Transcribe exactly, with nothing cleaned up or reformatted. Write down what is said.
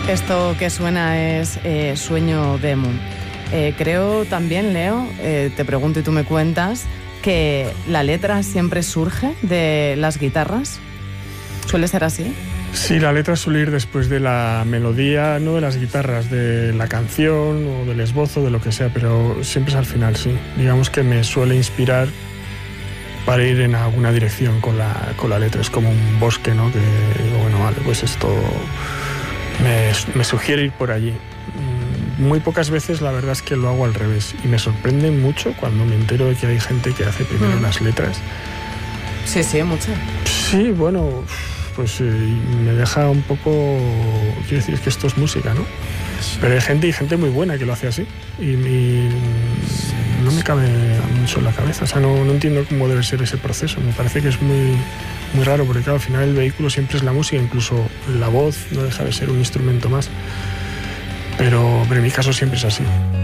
Esto que suena es eh, Sueño de Mu. Eh, creo también, Leo, eh, te pregunto y tú me cuentas, que la letra siempre surge de las guitarras. ¿Suele ser así? Sí, la letra suele ir después de la melodía, no de las guitarras, de la canción o del esbozo, de lo que sea, pero siempre es al final, sí. Digamos que me suele inspirar para ir en alguna dirección con la, con la letra. Es como un bosque, ¿no? Que digo, bueno, vale, pues esto me, me sugiere ir por allí. Muy pocas veces la verdad es que lo hago al revés y me sorprende mucho cuando me entero de que hay gente que hace primero mm. las letras. Sí, sí, mucho. Sí, bueno, pues eh, me deja un poco... Quiero decir, es que esto es música, ¿no? Pero hay gente y gente muy buena que lo hace así y, y no me cabe mucho en la cabeza. O sea, no, no entiendo cómo debe ser ese proceso. Me parece que es muy, muy raro porque, claro, al final el vehículo siempre es la música, incluso la voz no deja de ser un instrumento más. Pero, pero en mi caso siempre es así.